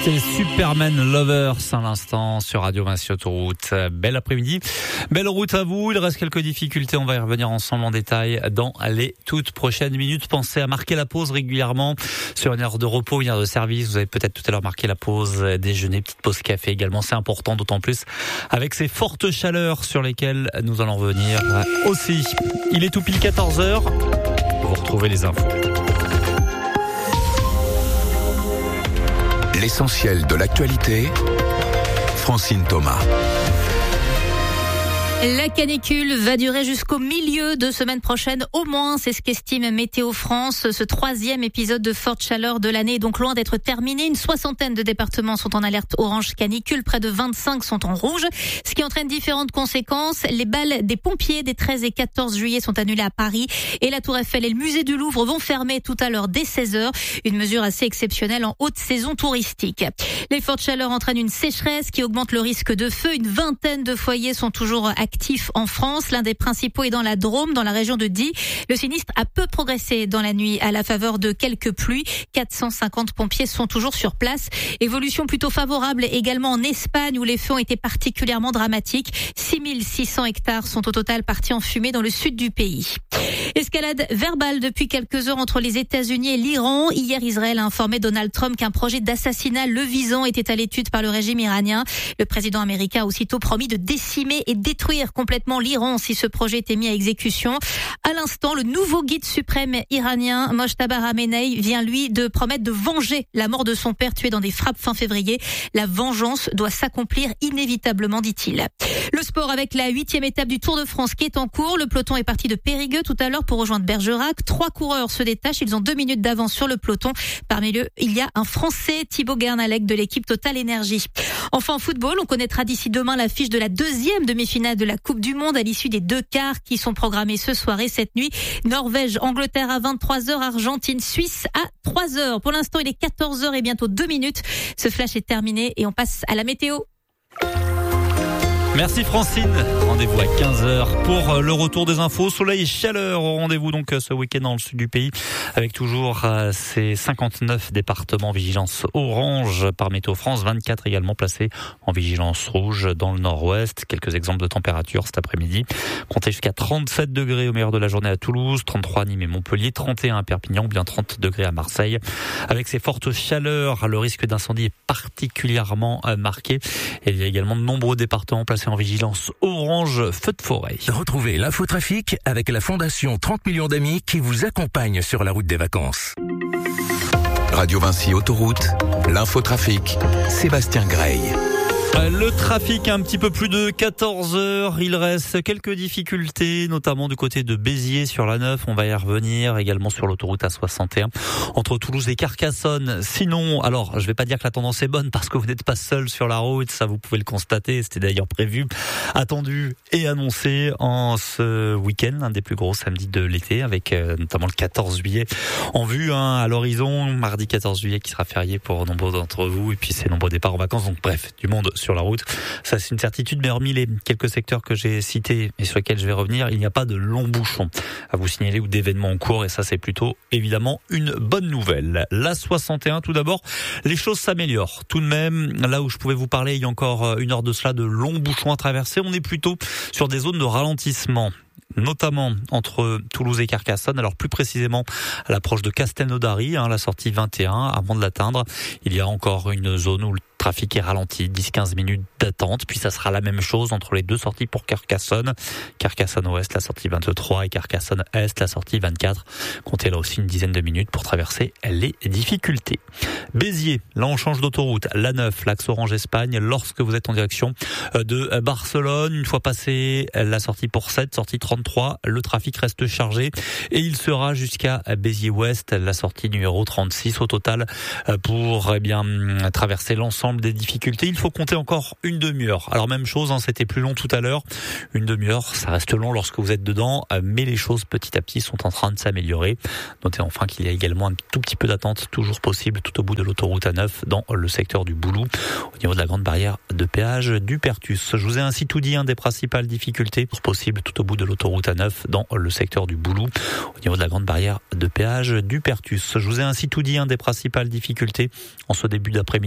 C'était Superman Lovers à l'instant sur Radio Vinci Autoroute. Bel après-midi, belle route à vous. Il reste quelques difficultés, on va y revenir ensemble en détail dans les toutes prochaines minutes. Pensez à marquer la pause régulièrement sur une heure de repos, une heure de service. Vous avez peut-être tout à l'heure marqué la pause déjeuner, petite pause café également. C'est important, d'autant plus avec ces fortes chaleurs sur lesquelles nous allons revenir aussi. Il est tout pile 14h. Vous retrouvez les infos. L'essentiel de l'actualité, Francine Thomas. La canicule va durer jusqu'au milieu de semaine prochaine, au moins, c'est ce qu'estime Météo France. Ce troisième épisode de forte chaleur de l'année est donc loin d'être terminé. Une soixantaine de départements sont en alerte orange canicule, près de 25 sont en rouge, ce qui entraîne différentes conséquences. Les bals des pompiers des 13 et 14 juillet sont annulés à Paris et la Tour Eiffel et le musée du Louvre vont fermer tout à l'heure dès 16h. Une mesure assez exceptionnelle en haute saison touristique. Les fortes chaleurs entraînent une sécheresse qui augmente le risque de feu. Une vingtaine de foyers sont toujours actifs en France. L'un des principaux est dans la Drôme, dans la région de Die. Le sinistre a peu progressé dans la nuit à la faveur de quelques pluies. 450 pompiers sont toujours sur place. Évolution plutôt favorable également en Espagne où les feux ont été particulièrement dramatiques. 6600 hectares sont au total partis en fumée dans le sud du pays. Escalade verbale depuis quelques heures entre les États-Unis et l'Iran. Hier, Israël a informé Donald Trump qu'un projet d'assassinat le visant était à l'étude par le régime iranien. Le président américain a aussitôt promis de décimer et détruire complètement l'Iran si ce projet était mis à exécution. À l'instant, le nouveau guide suprême iranien, Mojtaba Khamenei, vient lui de promettre de venger la mort de son père tué dans des frappes fin février. La vengeance doit s'accomplir inévitablement, dit-il. Le sport avec la 8e étape du Tour de France qui est en cours. Le peloton est parti de Périgueux tout à l'heure pour rejoindre Bergerac. 3 coureurs se détachent. Ils ont 2 minutes d'avance sur le peloton. Parmi eux, il y a un Français, Thibaut Guernalec de l'équipe Total Énergie. Enfin, en football, on connaîtra d'ici demain l'affiche de la 2e demi-finale de la Coupe du Monde à l'issue des 2 quarts qui sont programmés ce soir et cette nuit. Norvège, Angleterre à 23h, Argentine, Suisse à 3h. Pour l'instant, il est 14h et bientôt 2 minutes. Ce flash est terminé et on passe à la météo. Merci Francine. Rendez-vous à 15h pour le retour des infos. Soleil et chaleur au rendez-vous donc ce week-end dans le sud du pays avec toujours ces 59 départements vigilance orange par Météo France, 24 également placés en vigilance rouge dans le nord-ouest. Quelques exemples de température cet après-midi. Comptez jusqu'à 37 degrés au meilleur de la journée à Toulouse, 33 à Nîmes et Montpellier, 31 à Perpignan, bien 30 degrés à Marseille. Avec ces fortes chaleurs, le risque d'incendie est particulièrement marqué. Et il y a également de nombreux départements placés en vigilance orange feu de forêt. Retrouvez l'infotrafic avec la Fondation 30 millions d'amis qui vous accompagne sur la route des vacances. Radio Vinci Autoroute, l'infotrafic, Sébastien Grey. Le trafic un petit peu plus de 14 heures. Il reste quelques difficultés, notamment du côté de Béziers sur la 9. On va y revenir également sur l'autoroute A61 entre Toulouse et Carcassonne. Sinon, alors, je vais pas dire que la tendance est bonne parce que vous n'êtes pas seul sur la route. Ça, vous pouvez le constater. C'était d'ailleurs prévu, attendu et annoncé en ce week-end, l'un des plus gros samedis de l'été avec notamment le 14 juillet en vue, à l'horizon. Mardi 14 juillet qui sera férié pour nombreux d'entre vous et puis ces nombreux départs en vacances. Donc bref, du monde sur la route. Ça, c'est une certitude, mais hormis les quelques secteurs que j'ai cités et sur lesquels je vais revenir, il n'y a pas de longs bouchons à vous signaler ou d'événements en cours et ça, c'est plutôt évidemment une bonne nouvelle. La 61, tout d'abord, les choses s'améliorent. Tout de même, là où je pouvais vous parler il y a encore une heure de cela de longs bouchons à traverser, on est plutôt sur des zones de ralentissement, notamment entre Toulouse et Carcassonne. Alors plus précisément à l'approche de Castelnaudary, la sortie 21, avant de l'atteindre, il y a encore une zone où le trafic est ralenti, 10-15 minutes d'attente, puis ça sera la même chose entre les deux sorties pour Carcassonne. Carcassonne Ouest, la sortie 23 et Carcassonne Est, la sortie 24. Comptez là aussi une dizaine de minutes pour traverser les difficultés. Béziers, là on change d'autoroute, la 9, l'axe Orange Espagne, lorsque vous êtes en direction de Barcelone, une fois passé la sortie pour 7, sortie 33, le trafic reste chargé et il sera jusqu'à Béziers Ouest, la sortie numéro 36 au total pour traverser l'ensemble des difficultés. Il faut compter encore une demi-heure. Alors même chose, c'était plus long tout à l'heure. Une demi-heure, ça reste long lorsque vous êtes dedans, mais les choses petit à petit sont en train de s'améliorer. Notez enfin qu'il y a également un tout petit peu d'attente toujours possible tout au bout de l'autoroute A9 dans le secteur du Boulou, au niveau de la grande barrière de péage du Pertus. Je vous ai ainsi tout dit, des principales difficultés possibles tout au bout de l'autoroute A9 dans le secteur du Boulou, au niveau de la grande barrière de péage du Pertus. Je vous ai ainsi tout dit, des principales difficultés en ce début d'après-midi.